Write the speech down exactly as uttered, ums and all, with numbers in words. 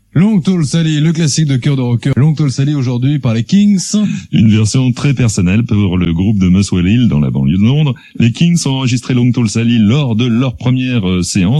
Long Tall Sally, le classique de cœur de rocker. Long Tall Sally aujourd'hui par les Kings. Une version très personnelle pour le groupe de Muswell Hill dans la banlieue de Londres. Les Kings ont enregistré Long Tall Sally lors de leur première euh, séance.